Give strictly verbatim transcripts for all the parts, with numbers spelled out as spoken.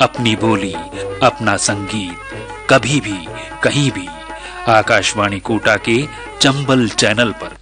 अपनी बोली, अपना संगीत, कभी भी कहीं भी। आकाशवाणी कोटा के चंबल चैनल पर।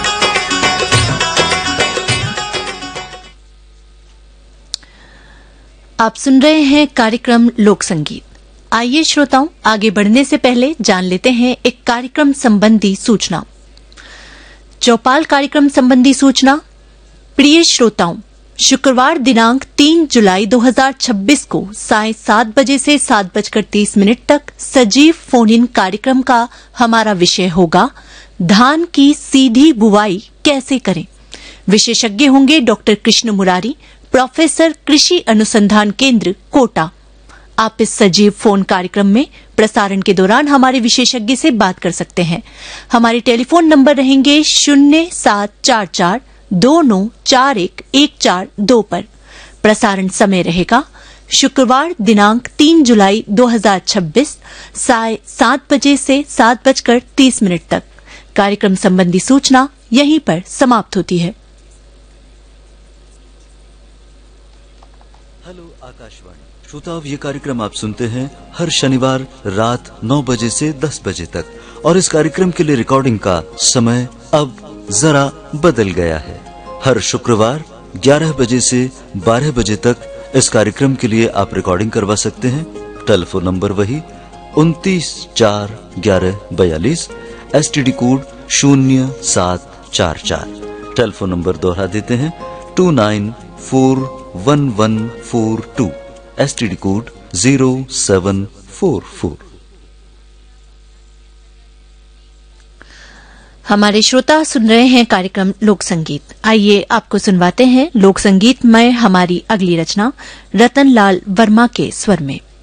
आप सुन रहे हैं कार्यक्रम लोक संगीत। आइए श्रोताओं, आगे बढ़ने से पहले जान लेते हैं एक कार्यक्रम संबंधी सूचना। चौपाल कार्यक्रम संबंधी सूचना। प्रिय श्रोताओं, शुक्रवार दिनांक तीन जुलाई दो हज़ार छब्बीस को साय सात बजे से सात बजकर तीस मिनट तक सजीव फोन इन कार्यक्रम का हमारा विषय होगा धान की सीधी बुवाई कैसे करें। विशेषज्ञ होंगे डॉक्टर कृष्ण मुरारी, प्रोफेसर कृषि अनुसंधान केंद्र कोटा। आप इस सजीव फोन कार्यक्रम में प्रसारण के दौरान हमारे विशेषज्ञ से बात कर सकते हैं। हमारे टेलीफोन नंबर रहेंगे शून्य सात चार चार दो नौ चार एक एक चार दो पर। प्रसारण समय रहेगा शुक्रवार दिनांक तीन जुलाई दो हज़ार छब्बीस साय सात बजे से सात बजकर तीस मिनट तक। कार्यक्रम संबंधी सूचना यहीं पर समाप्त होती है। हेलो आकाशवाणी श्रोताओं, ये कार्यक्रम आप सुनते हैं हर शनिवार रात नौ बजे से दस बजे तक, और इस कार्यक्रम के लिए रिकॉर्डिंग का समय अब जरा बदल गया है। हर शुक्रवार ग्यारह बजे से बारह बजे तक इस कार्यक्रम के लिए आप रिकॉर्डिंग करवा सकते हैं। टेलीफोन नंबर वही उनतीस चार ग्यारह बयालीस, एसटीडी कोड शून्य सात चार चार। टेलीफोन नंबर दोहरा देते हैं to nine four one one four to, STD code zero seven four four. हमारे श्रोता सुन रहे हैं कार्यक्रम लोक संगीत। आइए आपको सुनवाते हैं लोक संगीत में हमारी अगली रचना रतन लाल वर्मा के स्वर में।